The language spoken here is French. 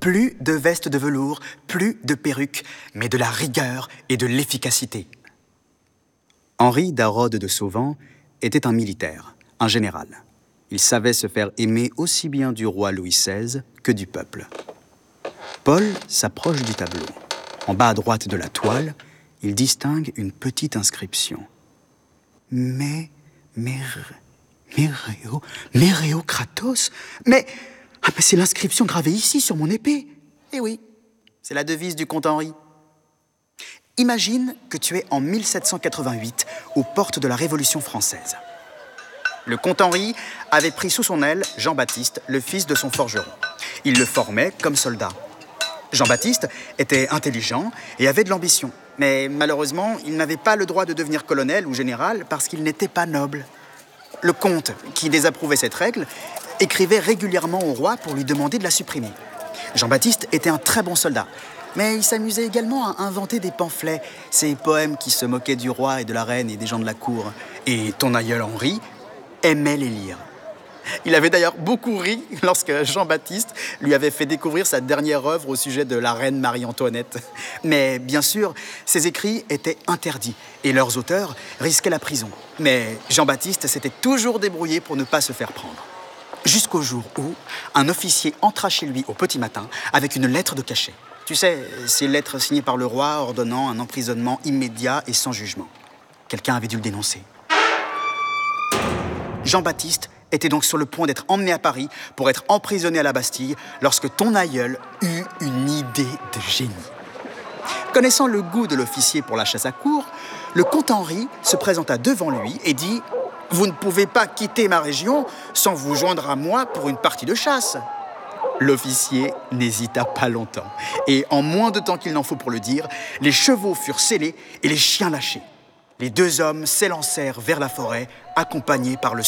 Plus de vestes de velours, plus de perruques, mais de la rigueur et de l'efficacité. Henri d'Arode de Sauvan était un militaire, un général. Il savait se faire aimer aussi bien du roi Louis XVI que du peuple. Paul s'approche du tableau. En bas à droite de la toile, il distingue une petite inscription. Mereo Kratos. Mais c'est l'inscription gravée ici sur mon épée. Eh oui, c'est la devise du comte Henri. Imagine que tu es en 1788, aux portes de la Révolution française. Le comte Henri avait pris sous son aile Jean-Baptiste, le fils de son forgeron. Il le formait comme soldat. Jean-Baptiste était intelligent et avait de l'ambition. Mais malheureusement, il n'avait pas le droit de devenir colonel ou général parce qu'il n'était pas noble. Le comte, qui désapprouvait cette règle, écrivait régulièrement au roi pour lui demander de la supprimer. Jean-Baptiste était un très bon soldat, mais il s'amusait également à inventer des pamphlets, ces poèmes qui se moquaient du roi et de la reine et des gens de la cour. Et ton aïeul Henri aimait les lire. Il avait d'ailleurs beaucoup ri lorsque Jean-Baptiste lui avait fait découvrir sa dernière œuvre au sujet de la reine Marie-Antoinette. Mais bien sûr, ces écrits étaient interdits et leurs auteurs risquaient la prison. Mais Jean-Baptiste s'était toujours débrouillé pour ne pas se faire prendre. Jusqu'au jour où un officier entra chez lui au petit matin avec une lettre de cachet. Tu sais, ces lettres signées par le roi ordonnant un emprisonnement immédiat et sans jugement. Quelqu'un avait dû le dénoncer. Jean-Baptiste était donc sur le point d'être emmené à Paris pour être emprisonné à la Bastille lorsque ton aïeul eut une idée de génie. Connaissant le goût de l'officier pour la chasse à courre, le comte Henri se présenta devant lui et dit « Vous ne pouvez pas quitter ma région sans vous joindre à moi pour une partie de chasse. » L'officier n'hésita pas longtemps et en moins de temps qu'il n'en faut pour le dire, les chevaux furent sellés et les chiens lâchés. Les deux hommes s'élancèrent vers la forêt, accompagnés par le